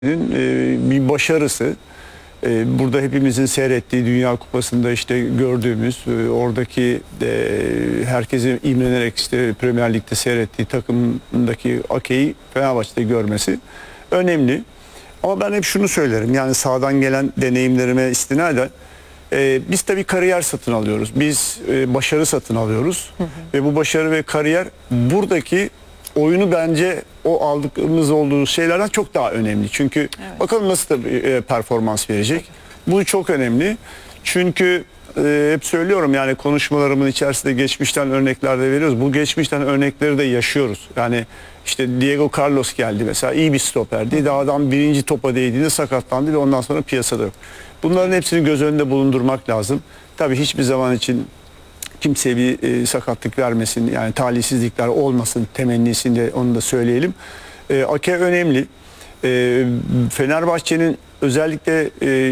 Bir başarısı. Burada hepimizin seyrettiği Dünya Kupası'nda işte gördüğümüz oradaki herkesin imrenerek işte Premier Lig'de seyrettiği takımdaki Ake'yi Fenerbahçe'de görmesi önemli. Ama ben hep şunu söylerim, yani sahadan gelen deneyimlerime istinaden biz tabii kariyer satın alıyoruz. Biz başarı satın alıyoruz. Ve bu başarı ve kariyer buradaki oyunu bence o aldığımız olduğu şeylerden çok daha önemli. Çünkü bakalım nasıl da performans verecek. Bu çok önemli. Çünkü hep söylüyorum, yani konuşmalarımın içerisinde geçmişten örnekler de veriyoruz. Bu geçmişten örnekleri de yaşıyoruz. Yani işte Diego Carlos geldi mesela, iyi bir stoperdi. Daha adam birinci topa değdiğinde sakatlandı ve ondan sonra piyasada yok. Bunların hepsini göz önünde bulundurmak lazım. Tabii hiçbir zaman için kimseye bir sakatlık vermesin, yani talihsizlikler olmasın temennisinde, onu da söyleyelim. Ake önemli. Fenerbahçe'nin özellikle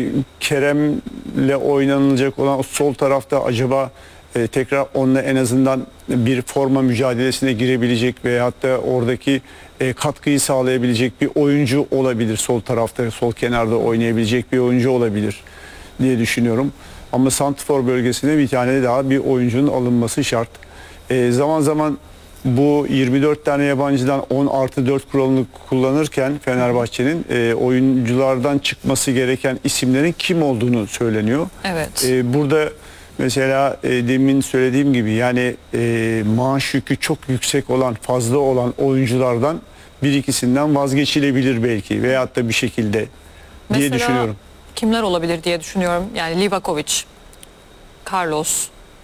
Kerem'le oynanılacak olan o sol tarafta acaba tekrar onunla en azından bir forma mücadelesine girebilecek veyahut da oradaki katkıyı sağlayabilecek bir oyuncu olabilir. Sol tarafta, sol kenarda oynayabilecek bir oyuncu olabilir diye düşünüyorum. Ama santrfor bölgesine bir tane daha bir oyuncunun alınması şart. Zaman zaman bu 24 tane yabancıdan 10+4 kuralını kullanırken Fenerbahçe'nin oyunculardan çıkması gereken isimlerin kim olduğunu söyleniyor. Evet. Burada mesela demin söylediğim gibi, yani maaş yükü çok yüksek olan, fazla olan oyunculardan bir ikisinden vazgeçilebilir belki veyahut da bir şekilde diye Mesela düşünüyorum. kimler olabilir diye düşünüyorum. Yani Livakovic, Carlos,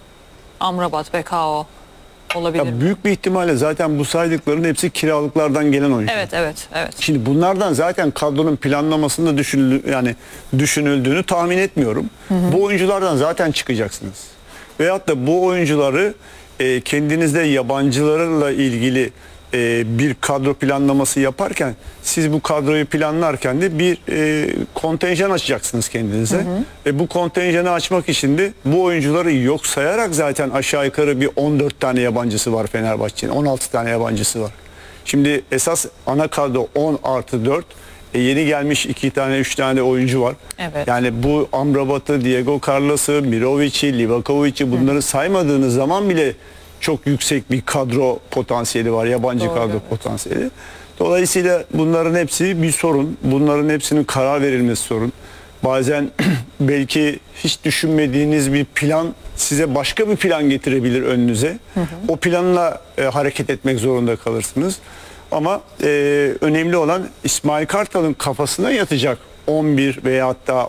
Amrabat, Bekao olabilir mi? Büyük bir ihtimalle zaten bu saydıkların hepsi kiralıklardan gelen oyuncu. Evet. Şimdi bunlardan zaten kadronun planlamasında düşünüldüğünü tahmin etmiyorum. Bu oyunculardan zaten çıkacaksınız. Veyahut da bu oyuncuları kendinizde yabancılarla ilgili bir kadro planlaması yaparken, siz bu kadroyu planlarken de bir kontenjan açacaksınız kendinize. Bu kontenjanı açmak için de bu oyuncuları yok sayarak zaten aşağı yukarı bir 14 tane yabancısı var Fenerbahçe'nin. 16 tane yabancısı var. Şimdi esas ana kadro 10+4. Yeni gelmiş 2 tane 3 tane de oyuncu var. Evet. Yani bu Amrabat'ı, Diego Carlos'u, Mirovic'i, Livakovic'i, bunları saymadığınız zaman bile çok yüksek bir kadro potansiyeli var. Yabancı kadro potansiyeli. Dolayısıyla bunların hepsi bir sorun. Bunların hepsinin karar verilmesi sorun. Bazen belki hiç düşünmediğiniz bir plan size başka bir plan getirebilir önünüze. O planla hareket etmek zorunda kalırsınız. Ama önemli olan İsmail Kartal'ın kafasına yatacak 11 veyahut da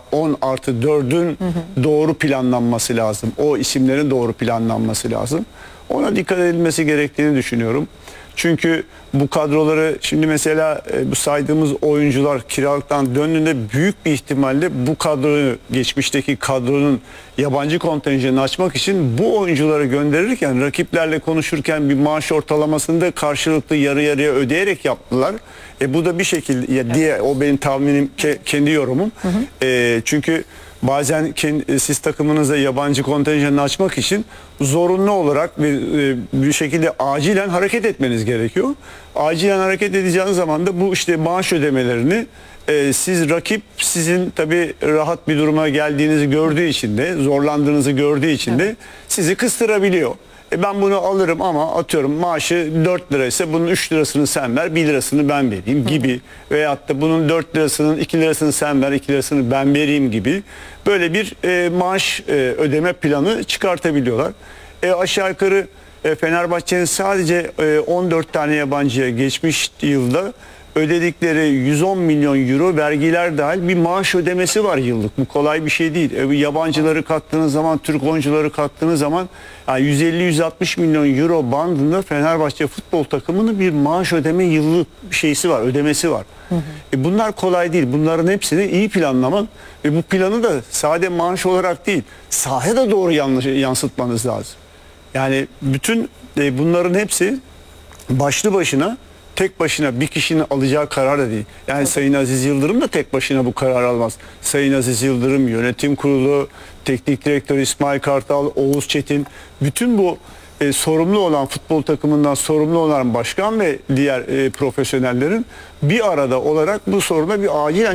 10+4'ün doğru planlanması lazım. O isimlerin doğru planlanması lazım. Ona dikkat edilmesi gerektiğini düşünüyorum. Çünkü bu kadroları şimdi mesela bu saydığımız oyuncular kiralıktan döndüğünde büyük bir ihtimalle bu kadroyu, geçmişteki kadronun yabancı kontenjanını açmak için bu oyuncuları gönderirken, rakiplerle konuşurken bir maaş ortalamasını da karşılıklı yarı yarıya ödeyerek yaptılar. Bu da bir şekilde diye, o benim tahminim, kendi yorumum. Çünkü bazen siz takımınıza yabancı kontenjanını açmak için zorunlu olarak bir şekilde acilen hareket etmeniz gerekiyor. Acilen hareket edeceğiniz zaman da bu işte maaş ödemelerini rakip sizin tabii rahat bir duruma geldiğinizi gördüğü için de, zorlandığınızı gördüğü için de sizi kıstırabiliyor. Ben bunu alırım ama atıyorum maaşı 4 liraysa bunun 3 lirasını sen ver, 1 lirasını ben vereyim gibi. Veyahut da bunun 4 lirasının 2 lirasını sen ver, 2 lirasını ben vereyim gibi. Böyle bir maaş ödeme planı çıkartabiliyorlar. Aşağı yukarı Fenerbahçe'nin sadece 14 tane yabancıya geçmiş yılda ödedikleri 110 milyon euro vergiler dahil bir maaş ödemesi var yıllık. Bu kolay bir şey değil. Yabancıları kattığınız zaman, Türk oyuncuları kattığınız zaman yani 150-160 milyon euro bandında Fenerbahçe futbol takımının bir maaş ödeme yıllık ödemesi var. Bunlar kolay değil. Bunların hepsini iyi planlamak ve bu planı da sade maaş olarak değil, sahaya da doğru yansıtmanız lazım. Yani bütün bunların hepsi başlı başına, tek başına bir kişinin alacağı karar da değil. Yani Sayın Aziz Yıldırım da tek başına bu karar almaz. Sayın Aziz Yıldırım, yönetim kurulu, teknik direktör İsmail Kartal, Oğuz Çetin, bütün bu sorumlu olan futbol takımından sorumlu olan başkan ve diğer profesyonellerin bir arada olarak bu soruna bir acilen